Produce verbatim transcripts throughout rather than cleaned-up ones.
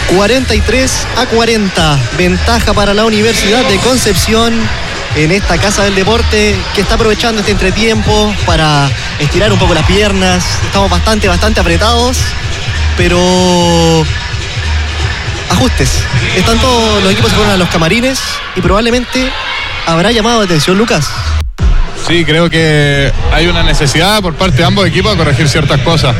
cuarenta y tres a cuarenta, ventaja para la Universidad de Concepción en esta Casa del Deporte, que está aprovechando este entretiempo para estirar un poco las piernas. Estamos bastante, bastante apretados, pero ajustes. Están todos los equipos, se fueron a los camarines y probablemente habrá llamado de atención, Lucas. Sí, creo que hay una necesidad por parte de ambos equipos de corregir ciertas cosas.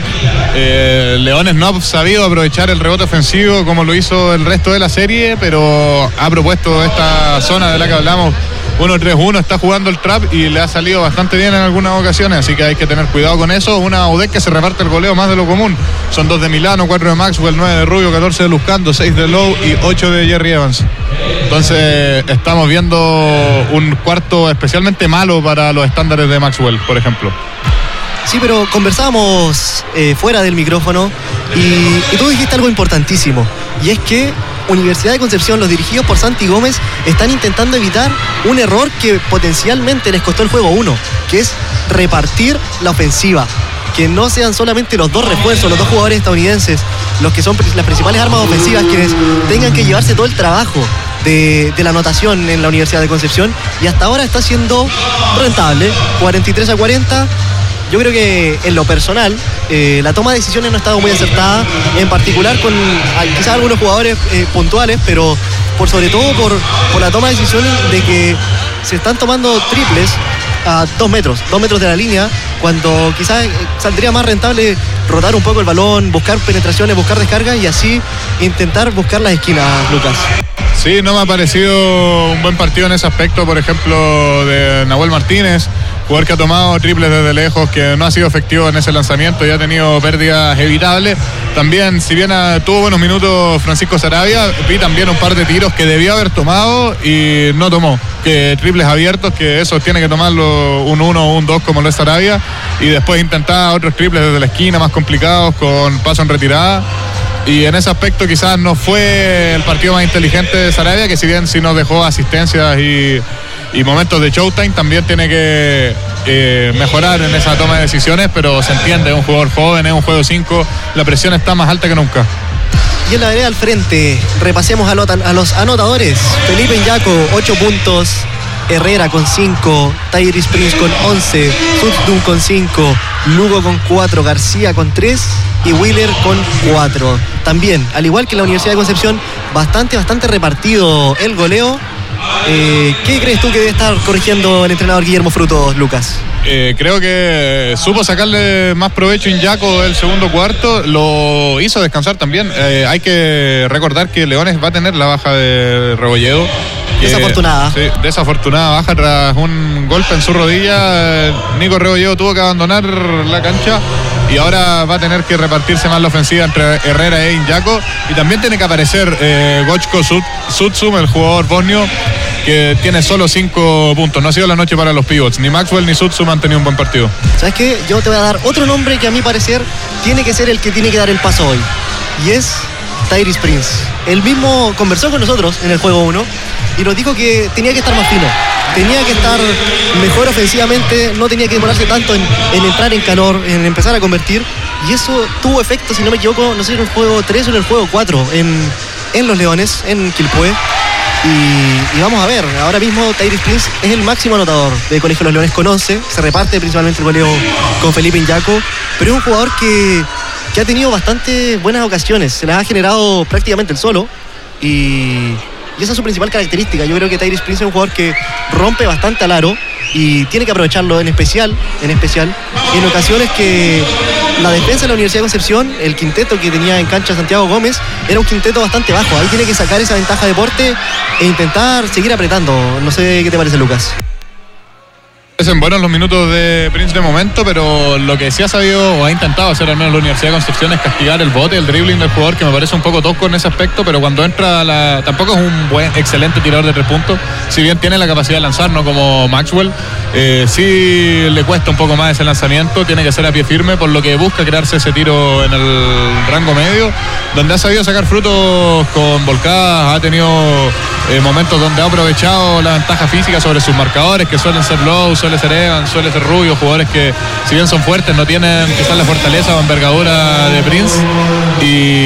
Eh, Leones no ha sabido aprovechar el rebote ofensivo como lo hizo el resto de la serie, pero ha propuesto esta zona de la que hablamos, uno tres uno, está jugando el trap y le ha salido bastante bien en algunas ocasiones, así que hay que tener cuidado con eso. Una U D E C que se reparte el goleo más de lo común. Son dos de Milano, cuatro de Maxwell, nueve de Rubio, catorce de Luzcando, seis de Lowe y ocho de Jerry Evans. Entonces estamos viendo un cuarto especialmente malo para los estándares de Maxwell, por ejemplo. Sí, pero conversábamos eh, fuera del micrófono y, y tú dijiste algo importantísimo, y es que Universidad de Concepción, los dirigidos por Santi Gómez, están intentando evitar un error que potencialmente les costó el juego uno, que es repartir la ofensiva. Que no sean solamente los dos refuerzos, los dos jugadores estadounidenses, los que son las principales armas ofensivas, quienes tengan que llevarse todo el trabajo de, de la anotación en la Universidad de Concepción. Y hasta ahora está siendo rentable, cuarenta y tres a cuarenta. Yo creo que en lo personal eh, la toma de decisiones no ha estado muy acertada, en particular con quizás algunos jugadores eh, puntuales, pero por sobre todo por, por la toma de decisiones de que se están tomando triples a dos metros, dos metros de la línea, cuando quizás saldría más rentable rotar un poco el balón, buscar penetraciones, buscar descargas y así intentar buscar las esquinas, Lucas. Sí, no me ha parecido un buen partido en ese aspecto, por ejemplo, de Nahuel Martínez, jugador que ha tomado triples desde lejos, que no ha sido efectivo en ese lanzamiento y ha tenido pérdidas evitables. También, si bien tuvo buenos minutos Francisco Saravia, vi también un par de tiros que debió haber tomado y no tomó, que triples abiertos, que esos tiene que tomarlo un uno o un dos como lo es Saravia, y después intentar otros triples desde la esquina más complicados con paso en retirada. Y en ese aspecto quizás no fue el partido más inteligente de Saravia, que si bien sí nos dejó asistencias y, y momentos de showtime, también tiene que eh, mejorar en esa toma de decisiones, pero se entiende, es un jugador joven, es un juego cinco, la presión está más alta que nunca. Y en la vereda al frente, repasemos a, lo, a los anotadores. Felipe Inyaco, ocho puntos. Herrera con cinco, Tyrese Prince con once, Sutdun con cinco, Lugo con cuatro, García con tres y Wheeler con cuatro. También, al igual que la Universidad de Concepción, bastante, bastante repartido el goleo. Eh, ¿Qué crees tú que debe estar corrigiendo el entrenador Guillermo Frutos, Lucas? Eh, creo que supo sacarle más provecho Inyaco el segundo cuarto, lo hizo descansar también. Eh, hay que recordar que Leones va a tener la baja de Rebolledo. Que, desafortunada. Sí, desafortunada baja tras un golpe en su rodilla. Nico Rebolledo tuvo que abandonar la cancha y ahora va a tener que repartirse más la ofensiva entre Herrera e Inyaco. Y también tiene que aparecer eh, Gochko Sutsum, el jugador bosnio, que tiene solo cinco puntos. No ha sido la noche para los pivots. Ni Maxwell ni Sutsum han tenido un buen partido. ¿Sabes qué? Yo te voy a dar otro nombre que a mi parecer tiene que ser el que tiene que dar el paso hoy. Y es Tyrese Prince. Él mismo conversó con nosotros en el juego uno y nos dijo que tenía que estar más fino. Tenía que estar mejor ofensivamente, no tenía que demorarse tanto en, en entrar en calor, en empezar a convertir. Y eso tuvo efecto, si no me equivoco, no sé, en el juego tres o en el juego cuatro, en, en los Leones, en Quilpué. Y, y vamos a ver, ahora mismo Tyrese Prince es el máximo anotador del Colegio de los Leones con once, se reparte principalmente el goleo con Felipe Inyaco, pero es un jugador que, que ha tenido bastante buenas ocasiones, se las ha generado prácticamente el solo y, y esa es su principal característica. Yo creo que Tyrese Prince es un jugador que rompe bastante al aro y tiene que aprovecharlo en especial, en especial, en ocasiones que la defensa de la Universidad de Concepción, el quinteto que tenía en cancha Santiago Gómez, era un quinteto bastante bajo. Ahí tiene que sacar esa ventaja de porte e intentar seguir apretando. No sé qué te parece, Lucas. En buenos los minutos de Prince de momento, pero lo que sí ha sabido o ha intentado hacer al menos la Universidad de Concepción es castigar el bote, el dribbling del jugador, que me parece un poco tosco en ese aspecto, pero cuando entra la... tampoco es un buen, excelente tirador de tres puntos, si bien tiene la capacidad de lanzar, no como Maxwell, eh, sí le cuesta un poco más ese lanzamiento, tiene que ser a pie firme, por lo que busca crearse ese tiro en el rango medio, donde ha sabido sacar frutos con volcadas, ha tenido eh, momentos donde ha aprovechado la ventaja física sobre sus marcadores, que suelen ser low, suele ser Evans, suele ser Rubio, jugadores que si bien son fuertes no tienen quizás la fortaleza o envergadura de Prince, y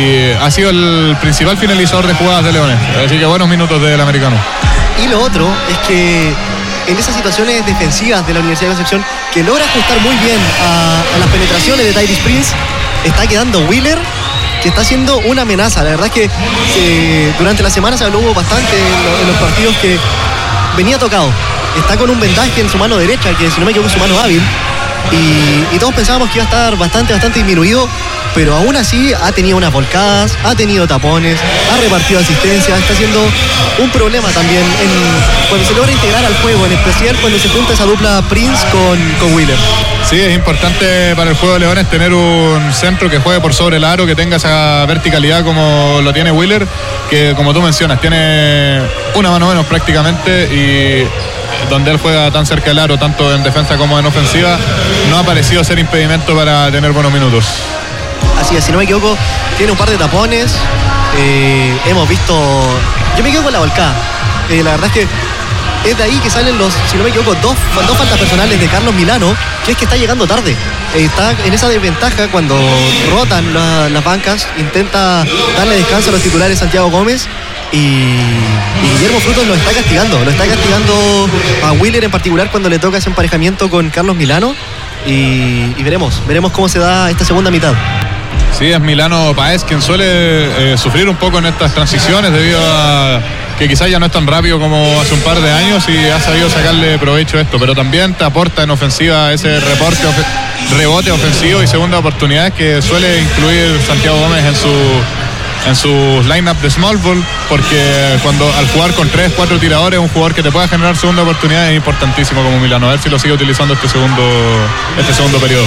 ha sido el principal finalizador de jugadas de Leones. Así que buenos minutos del americano. Y lo otro es que en esas situaciones defensivas de la Universidad de Concepción, que logra ajustar muy bien a, a las penetraciones de Tyrese Prince, está quedando Wheeler, que está siendo una amenaza. La verdad es que se, durante la semana se habló bastante en, lo, en los partidos que venía tocado. Está con un vendaje en su mano derecha, que si no me equivoco es su mano hábil. Y, y todos pensábamos que iba a estar bastante, bastante disminuido, pero aún así ha tenido unas volcadas, ha tenido tapones, ha repartido asistencia, está siendo un problema también en, cuando se logra integrar al juego, en especial cuando se junta esa dupla Prince con, con Wheeler. Sí, es importante para el juego de Leones tener un centro que juegue por sobre el aro, que tenga esa verticalidad como lo tiene Wheeler, que como tú mencionas, tiene una mano menos prácticamente, y donde él juega tan cerca del aro, tanto en defensa como en ofensiva, no ha parecido ser impedimento para tener buenos minutos. Así es, si no me equivoco, tiene un par de tapones. Eh, hemos visto... Yo me quedo con la volcada. Eh, la verdad es que es de ahí que salen los, si no me equivoco, dos, dos faltas personales de Carlos Milano, que es que está llegando tarde. Eh, está en esa desventaja cuando rotan la, las bancas, intenta darle descanso a los titulares Santiago Gómez. Y, y Guillermo Frutos lo está castigando, lo está castigando a Wheeler en particular cuando le toca ese emparejamiento con Carlos Milano. Y, y veremos, veremos cómo se da esta segunda mitad. Sí, es Milano Páez quien suele eh, sufrir un poco en estas transiciones debido a que quizás ya no es tan rápido como hace un par de años y ha sabido sacarle provecho a esto, pero también te aporta en ofensiva ese reporte, of- rebote ofensivo y segunda oportunidad que suele incluir Santiago Gómez en su en su line-up de small ball, porque cuando al jugar con tres, cuatro tiradores, un jugador que te pueda generar segunda oportunidad es importantísimo como Milano. A ver si lo sigue utilizando este segundo este segundo periodo.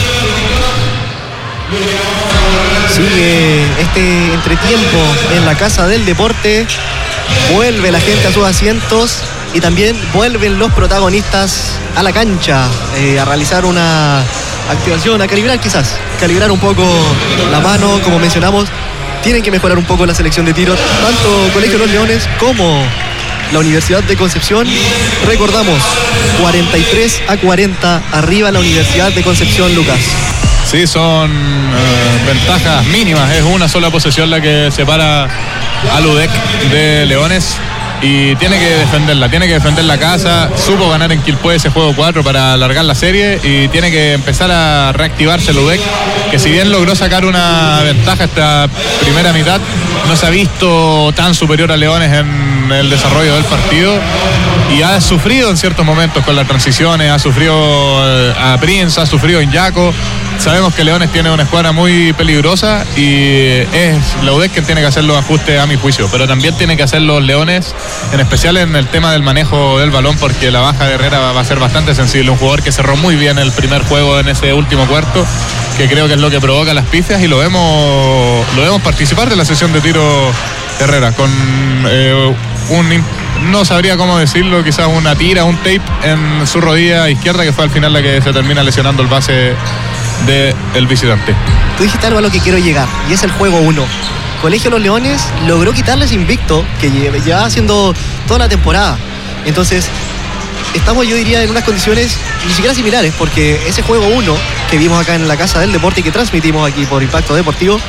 Sigue este entretiempo en la Casa del Deporte, vuelve la gente a sus asientos y también vuelven los protagonistas a la cancha eh, a realizar una activación, a calibrar quizás, calibrar un poco la mano, como mencionamos. Tienen que mejorar un poco la selección de tiros, tanto Colegio Los Leones como la Universidad de Concepción. Recordamos, cuarenta y tres a cuarenta arriba la Universidad de Concepción, Lucas. Sí, son eh, ventajas mínimas, es una sola posesión la que separa al U D E C de Leones y tiene que defenderla, tiene que defender la casa. Supo ganar en Quilpué ese juego cuatro para alargar la serie y tiene que empezar a reactivarse el U D E C, que si bien logró sacar una ventaja esta primera mitad, no se ha visto tan superior a Leones en el desarrollo del partido y ha sufrido en ciertos momentos con las transiciones, ha sufrido a Prince, ha sufrido en Yaco. Sabemos que Leones tiene una escuadra muy peligrosa y es la U D E C quien tiene que hacer los ajustes a mi juicio, pero también tiene que hacer los Leones, en especial en el tema del manejo del balón, porque la baja de Herrera va a ser bastante sensible, un jugador que cerró muy bien el primer juego en ese último cuarto, que creo que es lo que provoca las pifias, y lo vemos lo vemos participar de la sesión de tiro Herrera con eh, un, no sabría cómo decirlo, quizás una tira, un tape en su rodilla izquierda, que fue al final la que se termina lesionando el base del visitante. Tú dijiste algo a lo que quiero llegar, y es el juego uno. Colegio Los Leones logró quitarles invicto que llevaba haciendo toda la temporada. Entonces, estamos, yo diría, en unas condiciones ni siquiera similares, porque ese juego uno que vimos acá en la Casa del Deporte y que transmitimos aquí por Impacto Deportivo,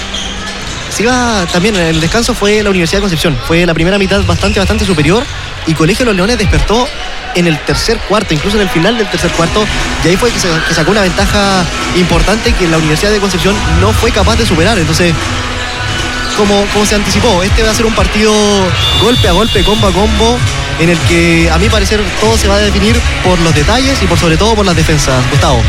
se iba también, en el descanso fue la Universidad de Concepción. Fue la primera mitad bastante, bastante superior, y Colegio Los Leones despertó en el tercer cuarto, incluso en el final del tercer cuarto, y ahí fue que, se, que sacó una ventaja importante que la Universidad de Concepción no fue capaz de superar. Entonces, como, como se anticipó, este va a ser un partido golpe a golpe, combo a combo, en el que a mi parecer todo se va a definir por los detalles y por sobre todo por las defensas. Gustavo.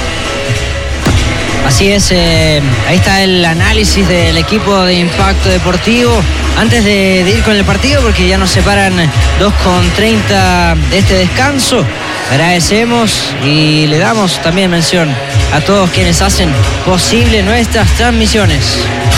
Así es, eh, ahí está el análisis del equipo de Impacto Deportivo. Antes de, de ir con el partido, porque ya nos separan dos con treinta de este descanso, agradecemos y le damos también mención a todos quienes hacen posible nuestras transmisiones.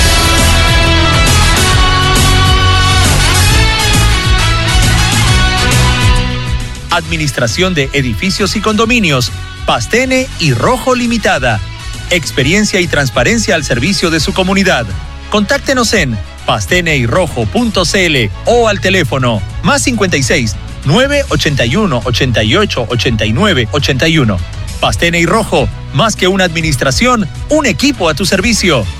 Administración de Edificios y Condominios, Pastene y Rojo Limitada. Experiencia y transparencia al servicio de su comunidad. Contáctenos en pastene y rojo punto c l o al teléfono más cincuenta y seis, nueve ochenta y uno, ochenta y ocho, ochenta y nueve, ochenta y uno. Pastene y Rojo, más que una administración, un equipo a tu servicio.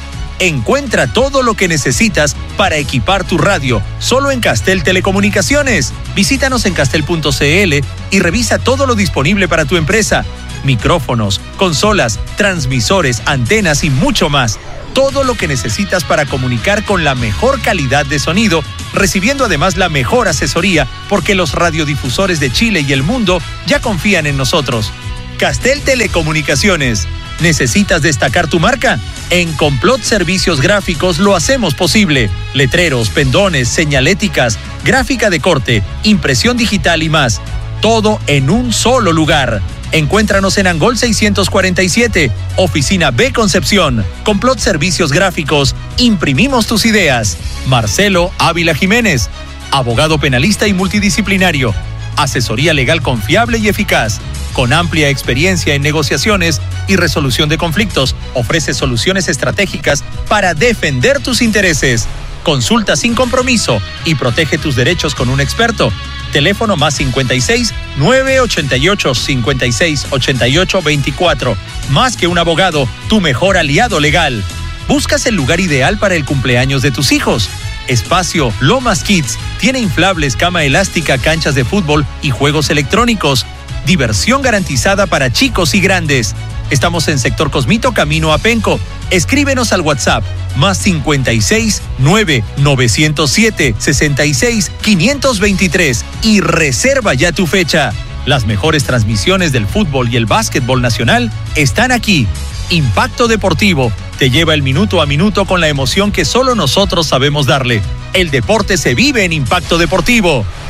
Encuentra todo lo que necesitas para equipar tu radio, solo en Castel Telecomunicaciones. Visítanos en castel punto c l y revisa todo lo disponible para tu empresa. Micrófonos, consolas, transmisores, antenas y mucho más. Todo lo que necesitas para comunicar con la mejor calidad de sonido, recibiendo además la mejor asesoría, porque los radiodifusores de Chile y el mundo ya confían en nosotros. Castel Telecomunicaciones. ¿Necesitas destacar tu marca? En Complot Servicios Gráficos lo hacemos posible. Letreros, pendones, señaléticas, gráfica de corte, impresión digital y más. Todo en un solo lugar. Encuéntranos en Angol seiscientos cuarenta y siete, Oficina B Concepción. Complot Servicios Gráficos. Imprimimos tus ideas. Marcelo Ávila Jiménez. Abogado penalista y multidisciplinario. Asesoría legal confiable y eficaz. Con amplia experiencia en negociaciones y resolución de conflictos, ofrece soluciones estratégicas para defender tus intereses. Consulta sin compromiso y protege tus derechos con un experto. Teléfono más cincuenta y seis, nueve ochenta y ocho, cincuenta y seis, ochenta y ocho, veinticuatro. Más que un abogado, tu mejor aliado legal. ¿Buscas el lugar ideal para el cumpleaños de tus hijos? Espacio Lomas Kids tiene inflables, cama elástica, canchas de fútbol y juegos electrónicos. Diversión garantizada para chicos y grandes. Estamos en Sector Cosmito, camino a Penco. Escríbenos al WhatsApp más cincuenta y seis, nueve novecientos siete, sesenta y seis, quinientos veintitrés y reserva ya tu fecha. Las mejores transmisiones del fútbol y el básquetbol nacional están aquí. Impacto Deportivo te lleva el minuto a minuto con la emoción que solo nosotros sabemos darle. El deporte se vive en Impacto Deportivo.